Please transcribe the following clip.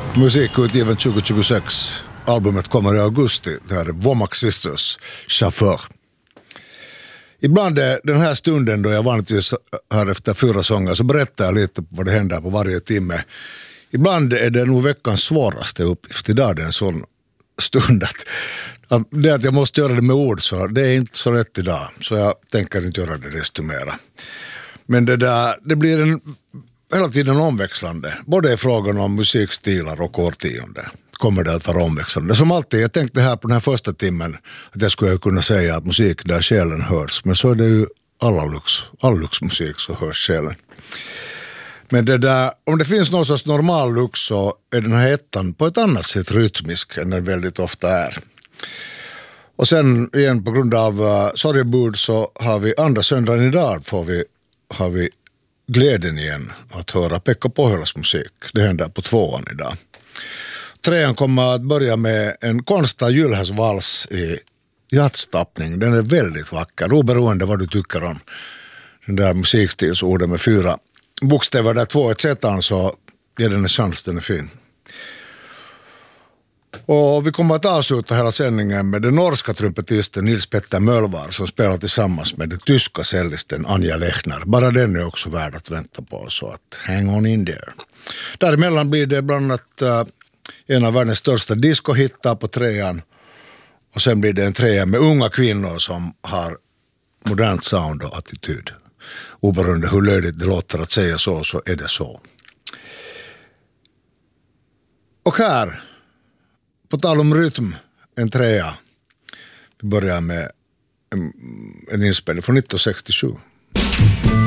Musik utgiven 2026. Albumet kommer i augusti. Det här är Womack Sisters, Chaufför. Ibland är den här stunden då jag vanligtvis här efter 4 sånger så berättar jag lite vad det händer på varje timme. Ibland är det nog veckans svåraste uppgift. Idag är det en sån stund att det att jag måste göra det med ord så det är inte så lätt idag. Så jag tänker inte göra det desto mera. Men det blir hela tiden omväxlande. Både i frågan om musikstilar och årtionde kommer det att vara omväxlande. Som alltid, jag tänkte här på den här första timmen att jag skulle kunna säga att musik där själen hörs. Men så är det ju all luxmusik så hörs själen. Men om det finns någon sorts normal lux så är den här ettan på ett annat sätt rytmisk än den väldigt ofta är. Och sen igen på grund av sorgebud så har vi andra söndagen idag har vi glädjen igen att höra Pekka Pohjolas musik. Det händer på 2:an idag. 3:an kommer att börja med en konstad julhäsvals i jazztappning. Den är väldigt vacker, oberoende vad du tycker om den där musikstilsorden med 4 bokstäver där 2 etc. så ger den en chans, den är fin. Och vi kommer att avsluta hela sändningen med den norska trumpetisten Nils Petter Mölvar som spelar tillsammans med den tyska cellisten Anja Lechner. Bara den är också värd att vänta på, så att hang on in there. Däremellan blir det bland annat en av världens största discohittar på 3:an. Och sen blir det en 3:a med unga kvinnor som har modernt sound och attityd. Oberoende hur löjligt det låter att säga så är det så. Och här, på tal om rytm, en 3:a. Vi börjar med en inspelning från 1967.